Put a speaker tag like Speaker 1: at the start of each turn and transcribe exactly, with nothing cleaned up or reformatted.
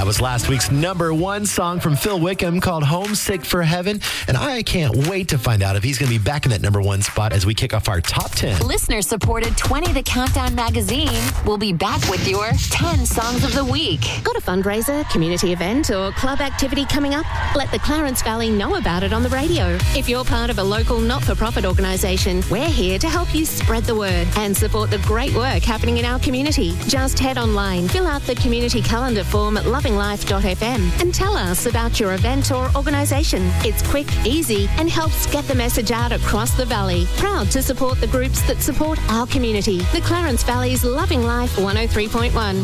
Speaker 1: That was last week's number one song from Phil Wickham called Homesick for Heaven. And I can't wait to find out if he's going to be back in that number one spot as we kick off our top ten.
Speaker 2: Listener-supported twenty The Countdown magazine will be back with your ten songs of the week.
Speaker 3: Got a fundraiser, community event, or club activity coming up? Let the Clarence Valley know about it on the radio. If you're part of a local not-for-profit organisation, we're here to help you spread the word and support the great work happening in our community. Just head online, fill out the community calendar form at loving life dot f m and tell us about your event or organisation. It's quick, easy, and helps get the message out across the valley. Proud to support the groups that support our community. The Clarence Valley's Loving Life one oh three point one.